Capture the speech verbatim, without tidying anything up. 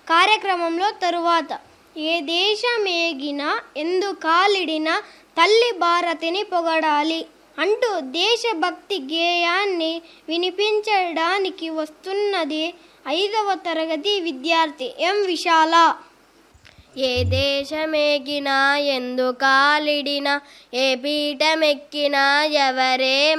కార్యక్రమంలో తరువాత ఏ దేశమేగినా ఎందుకాలిడినా తల్లి భారతిని పొగడాలి అంటూ దేశభక్తి గేయాన్ని వినిపించడానికి వస్తున్నది ఐదవ తరగతి విద్యార్థి ఎం విశాల. ఏ దేశమేగినా ఎందుకాలిడినా ఏ పీఠమెక్కినా ఎవరే